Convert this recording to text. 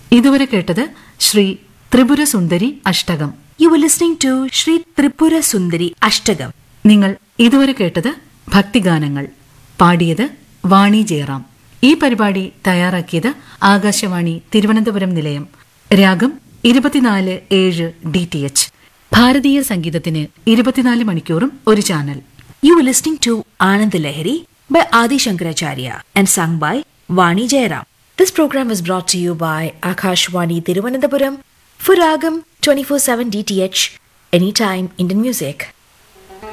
ഇതുവരെ കേട്ടത് Shri Tripura Sundari അഷ്ടകം. You were listening to Sri Tripura Sundari Ashtagam. നിങ്ങൾ ഇതുവരെ കേട്ടത് ഭക്തിഗാനങ്ങൾ. പാടിയത് വാണി ജയറാം. ഈ പരിപാടി തയ്യാറാക്കിയത് ആകാശവാണി തിരുവനന്തപുരം നിലയം. രാഗം 24/7 DTH. ഭാരതീയ സംഗീതത്തിന് 24 മണിക്കൂറും ഒരു channel. You were listening to Anand Lahiri by Adi Shankaracharya and sung by Vani Jairam. This program was brought to you by Akashwani Tiruvananthapuram for Ragam 24/7 DTH, anytime Indian music.